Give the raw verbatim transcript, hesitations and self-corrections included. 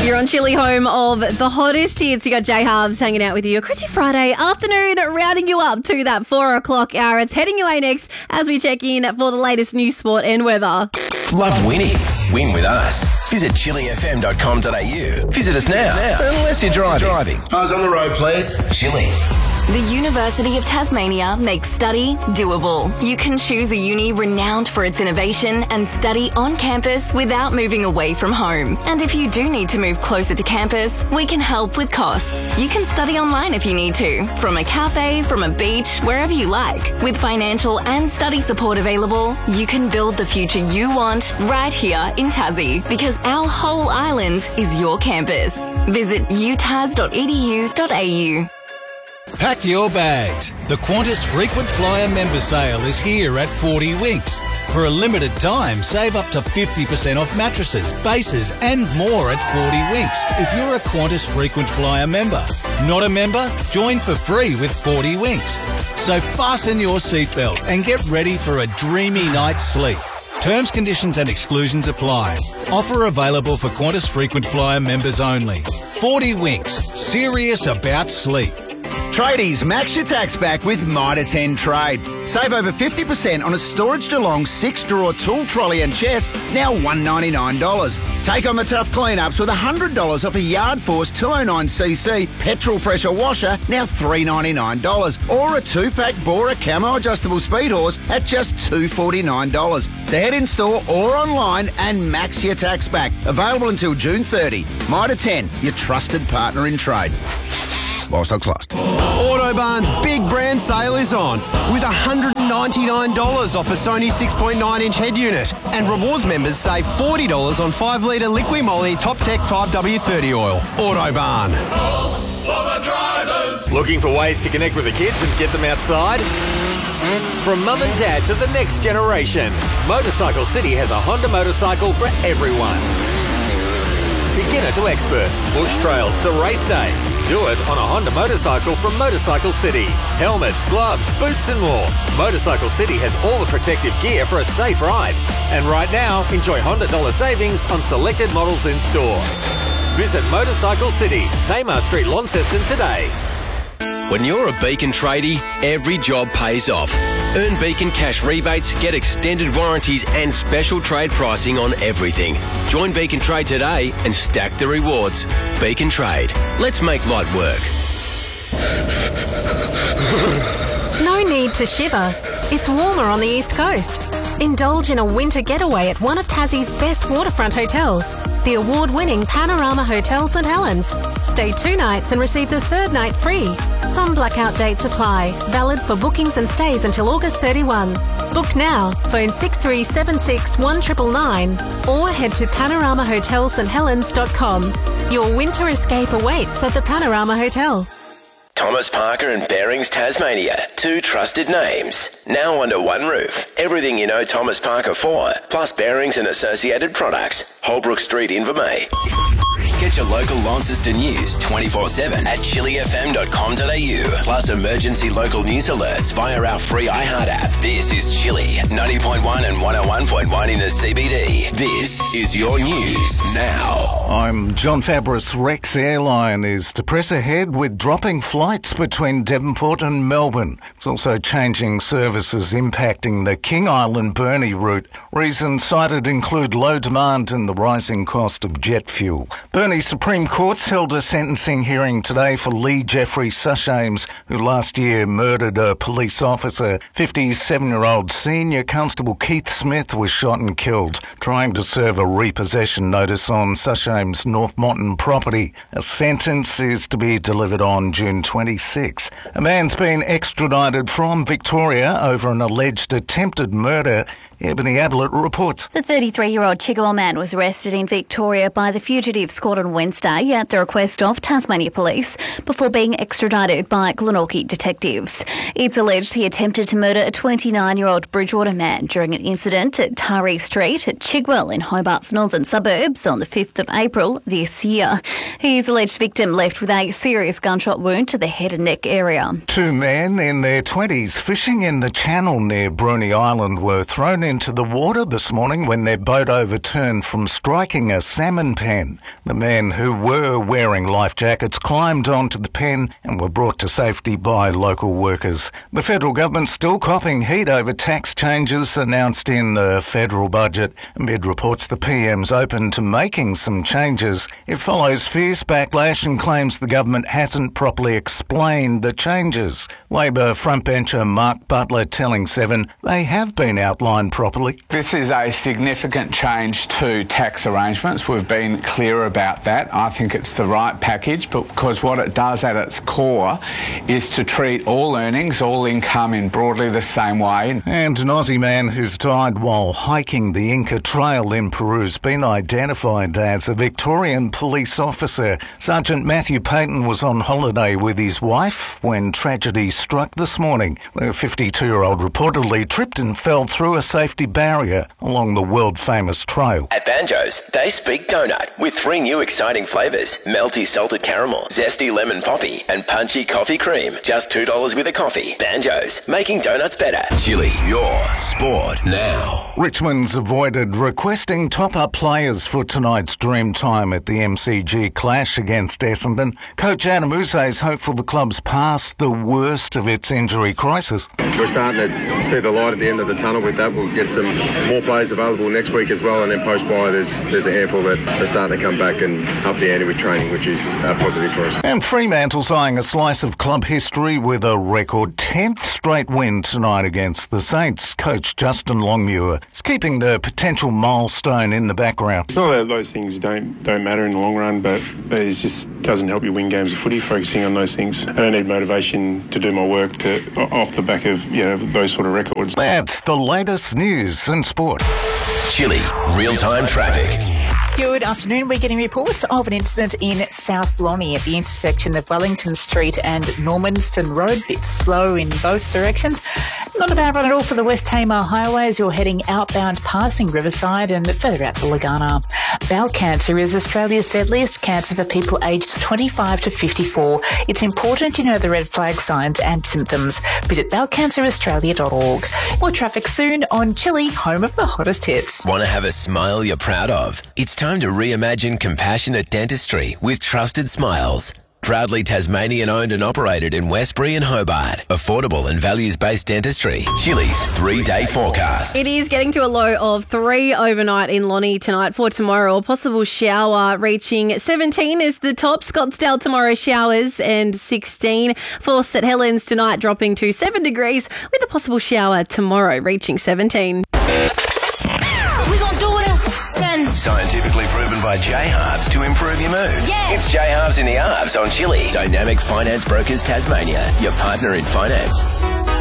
You're on Chilli, home of the hottest hits. You got J Hubs hanging out with you. A Chrissy Friday afternoon, rounding you up to that four o'clock hour. It's heading your way next as we check in for the latest news, sport and weather. Love winning? Win with us. Visit chili f m dot com dot a u. Visit us now, unless you're driving. driving. Eyes on the road, please. Chili. The University of Tasmania makes study doable. You can choose a uni renowned for its innovation and study on campus without moving away from home. And if you do need to move closer to campus, we can help with costs. You can study online if you need to, from a cafe, from a beach, wherever you like. With financial and study support available, you can build the future you want right here in Tassie, because our whole island is your campus. Visit u tas dot e d u dot a u. Pack your bags. The Qantas Frequent Flyer member sale is here at forty Winks. For a limited time, save up to fifty percent off mattresses, bases and more at forty Winks if you're a Qantas Frequent Flyer member. Not a member? Join for free with forty Winks. So fasten your seatbelt and get ready for a dreamy night's sleep. Terms, conditions and exclusions apply. Offer available for Qantas Frequent Flyer members only. forty Winks. Serious about sleep. Tradies, max your tax back with Mitre ten Trade. Save over fifty percent on a Storage DeLong six-drawer tool trolley and chest, now one hundred ninety-nine dollars. Take on the tough clean-ups with one hundred dollars off a Yard Force two oh nine c c petrol pressure washer, now three hundred ninety-nine dollars. Or a two-pack Bora Camo adjustable speed horse at just two hundred forty-nine dollars. So head in store or online and max your tax back. Available until June thirtieth. Mitre ten, your trusted partner in trade. While stocks last. Autobarn's big brand sale is on with one hundred ninety-nine dollars off a Sony six point nine inch head unit. And rewards members save forty dollars on five litre Liqui Moly Top Tech five W thirty oil. Autobarn. All for the drivers. Looking for ways to connect with the kids and get them outside? From mum and dad to the next generation, Motorcycle City has a Honda motorcycle for everyone. Beginner to expert, bush trails to race day. Do it on a Honda motorcycle from Motorcycle City. Helmets, gloves, boots and more. Motorcycle City has all the protective gear for a safe ride. And right now, enjoy Honda dollar savings on selected models in store. Visit Motorcycle City, Tamar Street, Launceston today. When you're a Beacon tradie, every job pays off. Earn Beacon cash rebates, get extended warranties and special trade pricing on everything. Join Beacon Trade today and stack the rewards. Beacon Trade. Let's make light work. No need to shiver. It's warmer on the East Coast. Indulge in a winter getaway at one of Tassie's best waterfront hotels, the award-winning Panorama Hotel St Helens. Stay two nights and receive the third night free. Some blackout dates apply. Valid for bookings and stays until August thirty-first. Book now. Phone six three seven six one nine nine nine or head to panorama hotel st helens dot com. Your winter escape awaits at the Panorama Hotel. Thomas Parker and Bearings Tasmania. Two trusted names. Now under one roof. Everything you know Thomas Parker for, plus bearings and associated products. Holbrook Street, Invermay. Get your local Launceston news twenty-four seven at chili f m dot com dot a u. Plus emergency local news alerts via our free iHeart app. This is Chili, ninety point one and one oh one point one in the C B D. This is your news now. I'm John Fabris. Rex Airline is to press ahead with dropping flights between Devonport and Melbourne. It's also changing services impacting the King Island Burnie route. Reasons cited include low demand and the rising cost of jet fuel. Burnie Supreme Court's held a sentencing hearing today for Lee Jeffrey Sushames, who last year murdered a police officer. fifty-seven-year-old senior constable Keith Smith was shot and killed trying to serve a repossession notice on Sushames' North Mountain property. A sentence is to be delivered on June twenty-sixth. A man's been extradited from Victoria over an alleged attempted murder. Ebony Ablett reports. The thirty-three-year-old Chigwell man was arrested in Victoria by the Fugitive Squad on Wednesday at the request of Tasmania Police before being extradited by Glenorchy detectives. It's alleged he attempted to murder a twenty-nine-year-old Bridgewater man during an incident at Taree Street at Chigwell in Hobart's northern suburbs on the fifth of April this year. His alleged victim left with a serious gunshot wound to the head and neck area. Two men in their twenties fishing in the channel near Bruny Island were thrown into the water this morning when their boat overturned from striking a salmon pen. The men men who were wearing life jackets climbed onto the pen and were brought to safety by local workers. The federal government still copping heat over tax changes announced in the federal budget. Amid reports the P M's open to making some changes, it follows fierce backlash and claims the government hasn't properly explained the changes. Labor frontbencher Mark Butler telling Seven they have been outlined properly. This is a significant change to tax arrangements. We've been clear about that. I think it's the right package because what it does at its core is to treat all earnings, all income in broadly the same way. And an Aussie man who's died while hiking the Inca Trail in Peru's been identified as a Victorian police officer. Sergeant Matthew Payton was on holiday with his wife when tragedy struck this morning. The fifty-two-year-old reportedly tripped and fell through a safety barrier along the world-famous trail. At Banjo's, they speak donut with three new exciting flavours: melty salted caramel, zesty lemon poppy and punchy coffee cream. Just two dollars with a coffee. Banjo's, making donuts better. Chili, your sport now. Richmond's avoided requesting top-up players for tonight's dream time at the M C G clash against Essendon. Coach Adam Uze is hopeful the club's past the worst of its injury crisis. We're starting to see the light at the end of the tunnel with that. We'll get some more players available next week as well, and then post-bye there's, there's a handful that are starting to come back and up the ante with training, which is uh, positive for us. And Fremantle's eyeing a slice of club history with a record tenth straight win tonight against the Saints. Coach Justin Longmuir is keeping the potential milestone in the background. It's not that those things don't don't matter in the long run, but it just doesn't help you win games of footy, focusing on those things. I don't need motivation to do my work to off the back of, you know, those sort of records. That's the latest news and sport. Chili, real-time traffic. Good afternoon. We're getting reports of an incident in South Lonnie at the intersection of Wellington Street and Normanston Road. Bit slow in both directions. Not a bad run at all for the West Tamar Highway as you're heading outbound passing Riverside and further out to Lagana. Bowel cancer is Australia's deadliest cancer for people aged twenty-five to fifty-four. It's important you know the red flag signs and symptoms. Visit bowel cancer australia dot org. More traffic soon on Chili, home of the hottest hits. Want to have a smile you're proud of? It's time to reimagine compassionate dentistry with Trusted Smiles. Proudly Tasmanian owned and operated in Westbury and Hobart. Affordable and values-based dentistry. Chili's three-day forecast. It is getting to a low of three overnight in Lonnie tonight. For tomorrow, a possible shower reaching seventeen is the top. Scottsdale tomorrow showers and sixteen. For St Helens tonight dropping to seven degrees with a possible shower tomorrow reaching seventeen. We gonna do it again. Scientifically proven by J-Halves to improve your mood. Yeah. It's J-Halves in the Halves on Chili. Dynamic Finance Brokers Tasmania, your partner in finance.